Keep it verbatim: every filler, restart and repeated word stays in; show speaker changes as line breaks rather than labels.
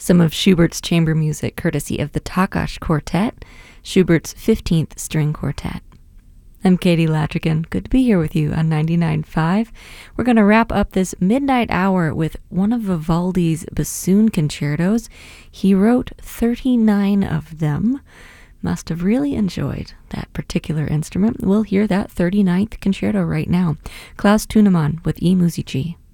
some of Schubert's chamber music courtesy of the Takács Quartet, Schubert's fifteenth String Quartet. I'm Katie Latrigan. Good to be here with you on ninety-nine point five. We're going to wrap up this midnight hour with one of Vivaldi's bassoon concertos. He wrote thirty-nine of them. Must have really enjoyed that particular instrument. We'll hear that thirty-ninth concerto right now. Klaus Thunemann with E Musici.